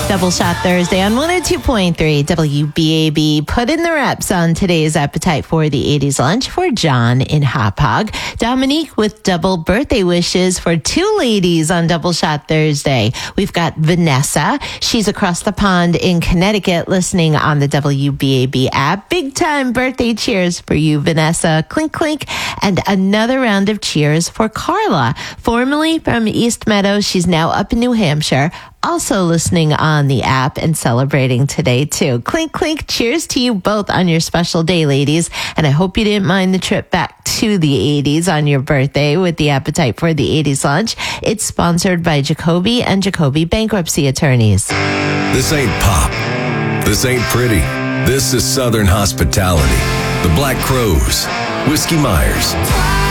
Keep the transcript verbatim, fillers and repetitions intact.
Double Shot Thursday on one oh two point three W B A B. Put in the reps on today's Appetite for the eighties lunch for John in Hauppauge. Dominique with double birthday wishes for two ladies on Double Shot Thursday. We've got Vanessa. She's across the pond in Connecticut listening on the W B A B app. Big time birthday cheers for you, Vanessa. Clink, clink. And another round of cheers for Carla, formerly from East Meadow. She's now up in New Hampshire. Also listening on the app and celebrating today, too. Clink, clink. Cheers to you both on your special day, ladies. And I hope you didn't mind the trip back to the eighties on your birthday with the Appetite for the eighties lunch. It's sponsored by Jacoby and Jacoby Bankruptcy Attorneys. This ain't pop. This ain't pretty. This is Southern hospitality. The Black Crows. Whiskey Myers.